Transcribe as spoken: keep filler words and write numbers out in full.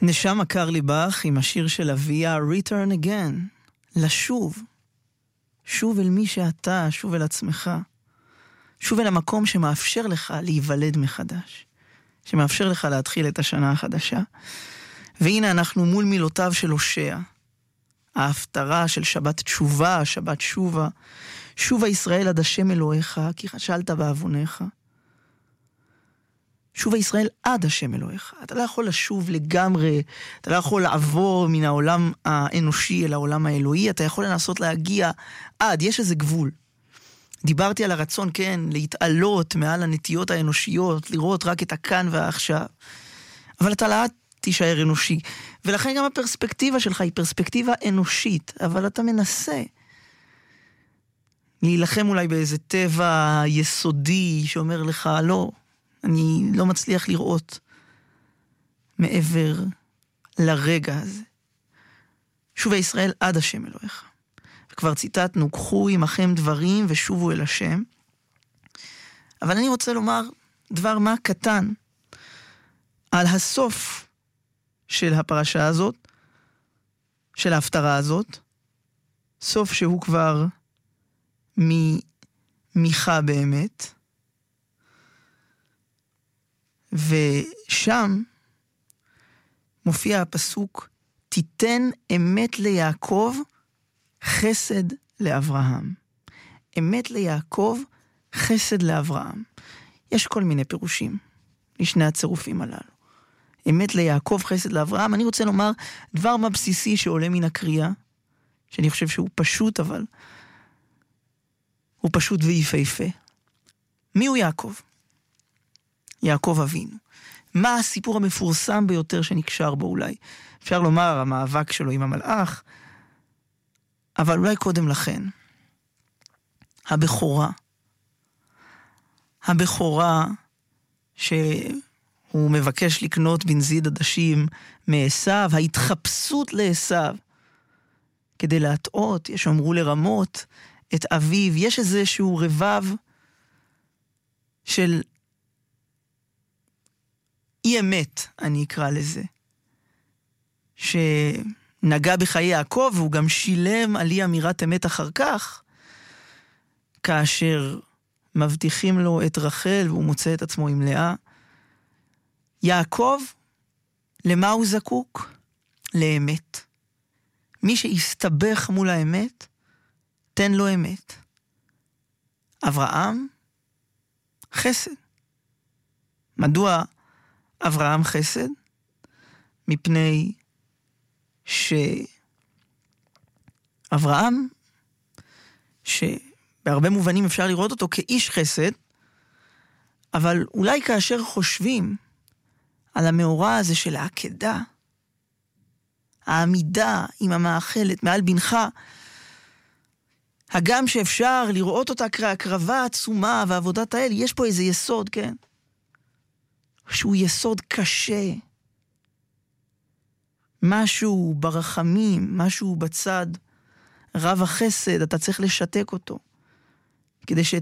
נשמה קרלי בך עם השיר של אביה, Return Again, לשוב. שוב אל מי שאתה, שוב אל עצמך. שוב אל המקום שמאפשר לך להיוולד מחדש. שמאפשר לך להתחיל את השנה החדשה. והנה אנחנו מול מילותיו של הושע. ההפטרה של שבת תשובה, שבת שובה. שובה ישראל עד השם אלוהיך, כי חשלת בעוונך. שובה ישראל עד השם אלוהיך. אתה לא יכול לשוב לגמרי, אתה לא יכול לעבור מן העולם האנושי אל העולם האלוהי, אתה יכול לנסות להגיע עד, יש איזה גבול. דיברתי על הרצון, כן, להתעלות מעל הנטיות האנושיות, לראות רק את הכאן והעכשיו. אבל אתה לאט תישאר אנושי. ולכן גם הפרספקטיבה שלך היא פרספקטיבה אנושית, אבל אתה מנסה להילחם אולי באיזה טבע יסודי שאומר לך, לא, אני לא מצליח לראות מעבר לרגע הזה. שובה ישראל עד השם אלוהיך. וכבר ציטטנו, קחו עמכם דברים ושובו אל השם. אבל אני רוצה לומר דבר מה קטן על הסוף של הפרשה הזאת, של ההפטרה הזאת, סוף שהוא כבר ממיכה באמת, ושם מופיע הפסוק, תיתן אמת ליעקב, חסד לאברהם. אמת ליעקב, חסד לאברהם. יש כל מיני פירושים לשני הצירופים הללו. אמת ליעקב, חסד לאברהם. אני רוצה לומר דבר מה בסיסי שעולה מן הקריאה, שאני חושב שהוא פשוט, אבל הוא פשוט ויפהפה. מי הוא יעקב? יעקב אבינו. מה הסיפור המפורסם ביותר שנקשר בו אולי? אפשר לומר המאבק שלו עם המלאך, אבל אולי קודם לכן. הבכורה. הבכורה שהוא מבקש לקנות בנזיד עדשים מעשיו, ההתחפשות לעשיו, כדי להטעות, יש אמרו לרמות את אביו, יש איזשהו רבב של אי אמת, אני אקרא לזה, שנגע בחיי יעקב, והוא גם שילם על אי אמירת אמת אחר כך, כאשר מבטיחים לו את רחל, והוא מוצא את עצמו עם לאה. יעקב, למה הוא זקוק? לאמת. מי שיסתבך מול האמת, תן לו אמת. אברהם, חסד. מדוע אברהם חסד? מפני שאברהם, שבהרבה מובנים אפשר לראות אותו כאיש חסד, אבל אולי כאשר חושבים על המאורע הזה של העקדה, העמידה עם המאכלת מעל בנך, הגם שאפשר לראות אותה כהקרבה עצומה ועבודת האל, יש פה איזה יסוד, כן? שהוא יסוד קשה. משהו ברחמים, משהו בצד רב החסד, אתה צריך לשתק אותו. כדי שאת